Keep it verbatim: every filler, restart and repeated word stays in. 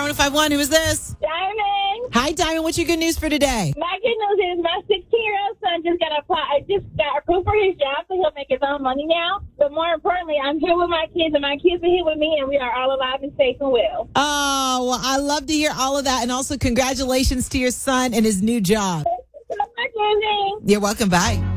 one oh five one. Who is this? Diamond. Hi, Diamond. What's your good news for today? My good news is my sixteen-year-old son just got apply. I just got approved for his job, so he'll make his own money now. But more importantly, I'm here with my kids, and my kids are here with me, and we are all alive and safe and well. Oh, well, I love to hear all of that. And also, congratulations to your son and his new job. Thank you so much, Amy. You're welcome. Bye.